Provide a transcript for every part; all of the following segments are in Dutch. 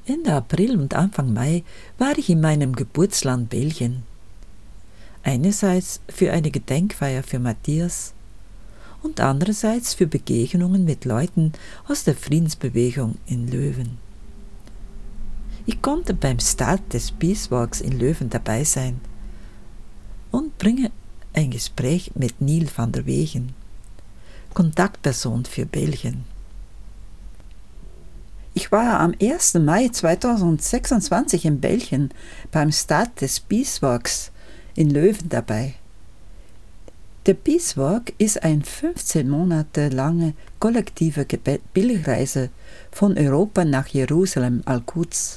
Ende April und Anfang Mai war ich in meinem Geburtsland Belgien. Einerseits für eine Gedenkfeier für Matthias und andererseits für Begegnungen mit Leuten aus der Friedensbewegung in Leuven. Ich konnte beim Start des Peace Walks in Leuven dabei sein und bringe ein Gespräch mit Neil van der Wegen, Kontaktperson für Belgien. Ich war am 1. Mai 2026 in Belgien beim Start des Peace Walks in Leuven dabei. Der Peace Walk ist eine 15 Monate lange kollektive Pilgerreise von Europa nach Jerusalem al-Quds.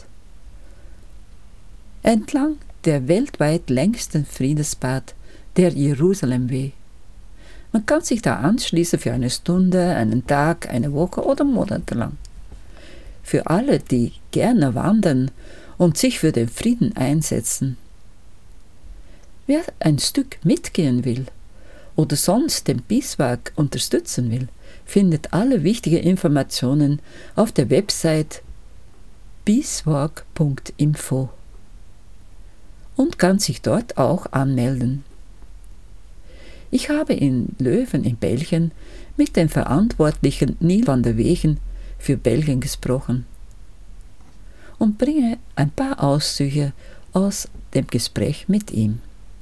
Entlang der weltweit längsten Friedensbad, der Jerusalemweg. Man kann sich da anschließen für eine Stunde, einen Tag, eine Woche oder monatelang. Für alle, die gerne wandern und sich für den Frieden einsetzen. Wer ein Stück mitgehen will oder sonst den Peace Walk unterstützen will, findet alle wichtigen Informationen auf der Website peacewalk.info und kann sich dort auch anmelden. Ich habe in Leuven in Belgien mit dem Verantwortlichen Neil van der Wegen für Belgien gesprochen und bringe ein paar Auszüge aus dem Gespräch mit ihm.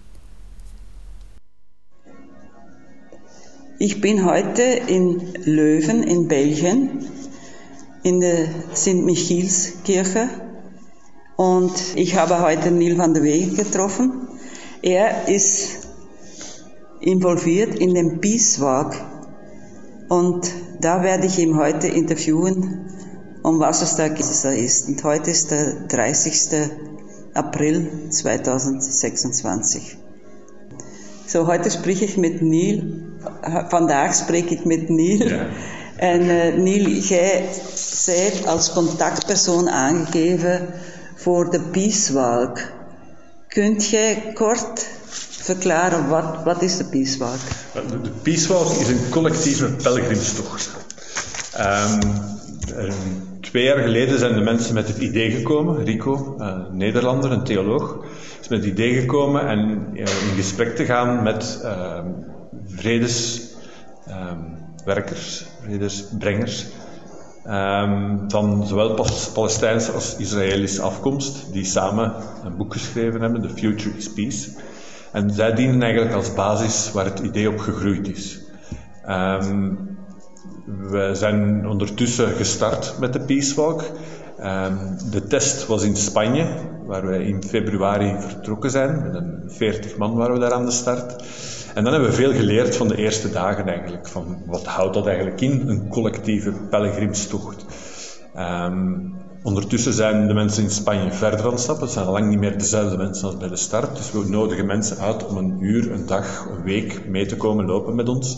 Ich bin heute in Leuven in Belgien, in der St. Michielskirche, und ich habe heute Neil van der Wegen getroffen. Er ist involviert in den Peace Walk und da werde ich ihn heute interviewen, um was es da ist. Und heute ist der 30. April 2026. So, heute spreche ich met Neil. Vandaag spreek ik met Neil. Ja. En Neil, jij bent als contactpersoon aangegeven voor de Peace Walk. Kunt jij kort verklaren wat is de Peace Walk? De Peace Walk is een collectieve pelgrimstocht. 2 jaar geleden zijn de mensen met het idee gekomen, Rico, een Nederlander, een theoloog, is met het idee gekomen en in gesprek te gaan met vredeswerkers, vredesbrengers, van zowel Palestijnse als Israëlische afkomst, die samen een boek geschreven hebben, The Future is Peace. En zij dienen eigenlijk als basis waar het idee op gegroeid is. We zijn ondertussen gestart met de Peace Walk. De test was in Spanje, waar we in februari vertrokken zijn. Met een 40 man waren we daar aan de start. En dan hebben we veel geleerd van de eerste dagen eigenlijk. Van wat houdt dat eigenlijk in, een collectieve pelgrimstocht. Ondertussen zijn de mensen in Spanje verder aan het stappen. Het zijn al lang niet meer dezelfde mensen als bij de start. Dus we nodigen mensen uit om een uur, een dag, een week mee te komen lopen met ons.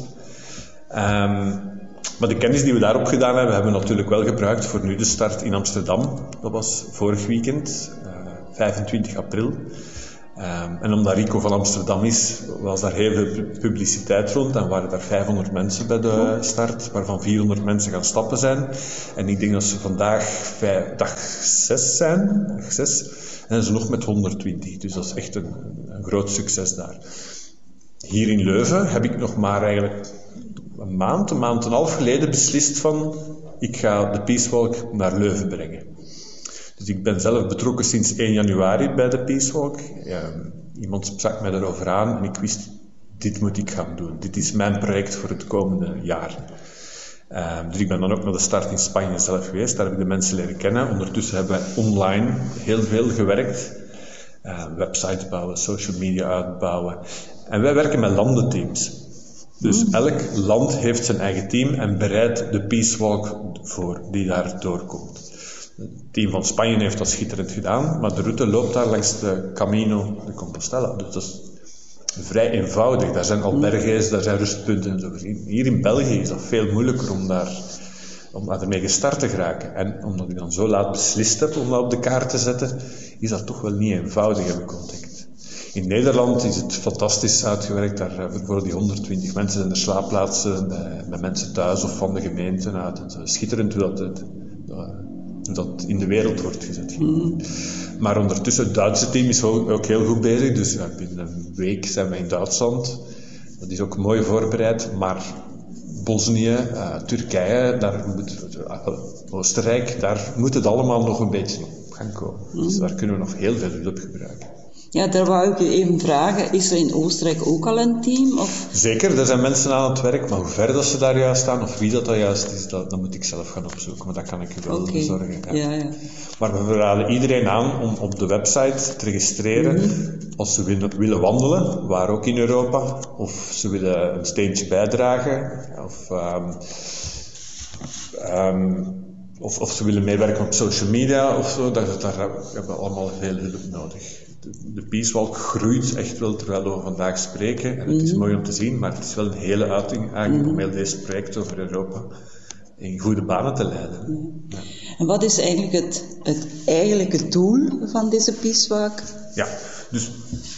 Maar de kennis die we daarop gedaan hebben, hebben we natuurlijk wel gebruikt voor nu de start in Amsterdam. Dat was vorig weekend, 25 april. En omdat Rico van Amsterdam is, was daar heel veel publiciteit rond. En waren daar 500 mensen bij de start, waarvan 400 mensen gaan stappen zijn. En ik denk dat ze vandaag dag 6 zijn. Dag 6. En ze nog met 120. Dus dat is echt een groot succes daar. Hier in Leuven heb ik nog maar eigenlijk een maand en een half geleden beslist van ik ga de Peace Walk naar Leuven brengen. Dus ik ben zelf betrokken sinds 1 januari bij de Peace Walk. Iemand sprak mij erover aan en ik wist, dit moet ik gaan doen. Dit is mijn project voor het komende jaar. Dus ik ben dan ook naar de start in Spanje zelf geweest. Daar heb ik de mensen leren kennen. Ondertussen hebben wij online heel veel gewerkt. Websites bouwen, social media uitbouwen. En wij werken met landenteams. Dus elk land heeft zijn eigen team en bereidt de Peace Walk voor die daar doorkomt. Het team van Spanje heeft dat schitterend gedaan, maar de route loopt daar langs de Camino de Compostela. Dus dat is vrij eenvoudig. Daar zijn alberges, daar zijn rustpunten en zo gezien. Hier in België is dat veel moeilijker om ermee gestart te geraken. En omdat ik dan zo laat beslist heb om dat op de kaart te zetten, is dat toch wel niet eenvoudig, heb ik ontdekt. In Nederland is het fantastisch uitgewerkt. Daar voor die 120 mensen zijn er slaapplaatsen bij mensen thuis of van de gemeente uit. En zo. Schitterend hoe dat dat in de wereld wordt gezet. Maar ondertussen, het Duitse team is ook heel goed bezig. Dus binnen een week zijn we in Duitsland. Dat is ook mooi voorbereid. Maar Bosnië, Turkije, Oostenrijk, daar moet het allemaal nog een beetje op gaan komen. Dus daar kunnen we nog heel veel hulp gebruiken. Ja, daar wou ik je even vragen. Is er in Oostenrijk ook al een team? Of? Zeker, er zijn mensen aan het werk, maar hoe ver dat ze daar juist staan, of wie dat juist is, dat moet ik zelf gaan opzoeken, maar dat kan ik u wel bezorgen. Ja. Maar we raden iedereen aan om op de website te registreren als ze willen wandelen, waar ook in Europa, of ze willen een steentje bijdragen, of ze willen meewerken op social media of zo. Daar hebben we allemaal veel hulp nodig. De Peace Walk groeit echt wel terwijl we vandaag spreken. En het is mooi om te zien, maar het is wel een hele uiting eigenlijk om heel deze project over Europa in goede banen te leiden. Ja. En wat is eigenlijk het eigenlijke doel van deze Peace Walk? Ja, dus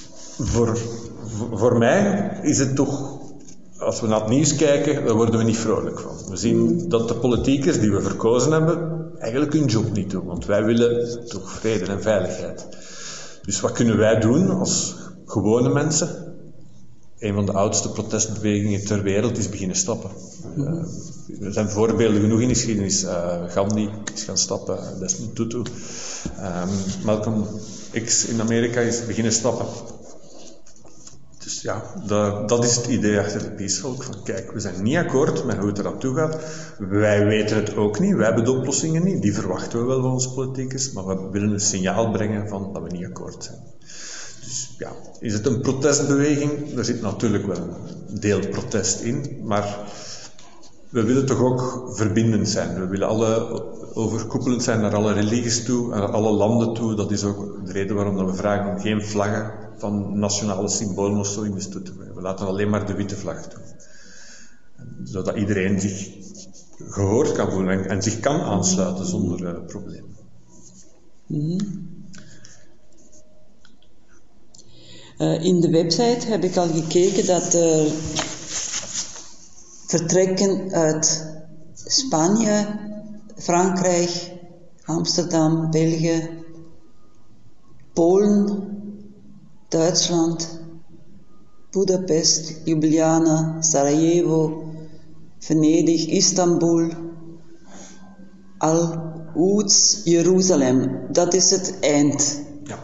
voor mij is het toch, als we naar het nieuws kijken, daar worden we niet vrolijk van. We zien dat de politiekers die we verkozen hebben, eigenlijk hun job niet doen. Want wij willen toch vrede en veiligheid. Dus wat kunnen wij doen als gewone mensen? Een van de oudste protestbewegingen ter wereld is beginnen stappen. Er zijn voorbeelden genoeg in de geschiedenis. Gandhi is gaan stappen, Desmond Tutu. Malcolm X in Amerika is beginnen stappen. Dus ja, dat is het idee achter de Peace Walk. Van kijk, we zijn niet akkoord met hoe het eraan toe gaat. Wij weten het ook niet, wij hebben de oplossingen niet. Die verwachten we wel van onze politiekers, maar we willen een signaal brengen van dat we niet akkoord zijn. Dus ja, is het een protestbeweging? Er zit natuurlijk wel een deel protest in, maar we willen toch ook verbindend zijn. We willen overkoepelend zijn naar alle religies toe, naar alle landen toe. Dat is ook de reden waarom we vragen om geen vlaggen van nationale symbolen of zo in de stoet te brengen. We laten alleen maar de witte vlag toe. Zodat iedereen zich gehoord kan voelen en zich kan aansluiten zonder problemen. In de website heb ik al gekeken dat er vertrekken uit Spanje, Frankrijk, Amsterdam, België, Polen, Duitsland, Budapest, Ljubljana, Sarajevo, Venedig, Istanbul, Al-Quds, Jeruzalem. Dat is het eind. Ja.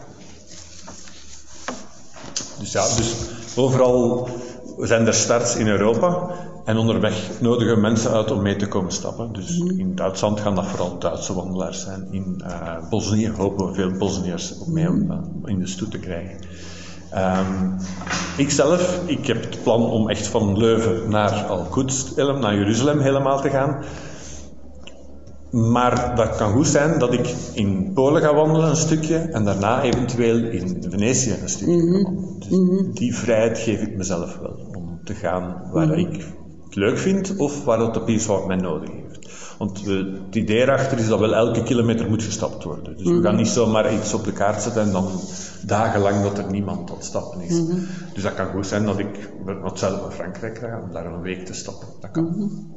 Dus overal zijn er starts in Europa en onderweg nodigen mensen uit om mee te komen stappen. Dus in Duitsland gaan dat vooral Duitse wandelaars zijn. In Bosnië hopen we veel Bosniërs ook mee om in de stoet te krijgen. Ik heb het plan om echt van Leuven naar Al-Quds, naar Jeruzalem helemaal te gaan. Maar dat kan goed zijn dat ik in Polen ga wandelen een stukje en daarna eventueel in Venetië een stukje ga wandelen. Dus die vrijheid geef ik mezelf wel om te gaan waar ik het leuk vind of waar dat de Peace Walk mij nodig heeft. Want het idee erachter is dat wel elke kilometer moet gestapt worden. Dus we gaan niet zomaar iets op de kaart zetten en dan dagenlang dat er niemand aan het stappen is. Dus dat kan goed zijn dat ik zelf naar Frankrijk ga om daar een week te stappen. Dat kan.